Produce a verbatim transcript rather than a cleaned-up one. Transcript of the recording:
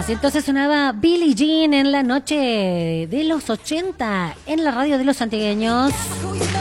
Así entonces sonaba Billie Jean en la noche de los ochenta en la radio de los santiagueños.